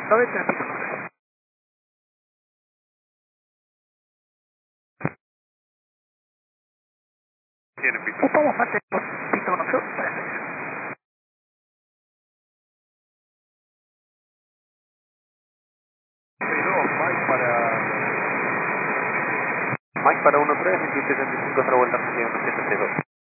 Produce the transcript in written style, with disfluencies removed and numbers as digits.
90, pito 9. Tiene pito. Ocupamos mantener pito 9 para salir. Mike para 1-3, 2775, otra vuelta, 172.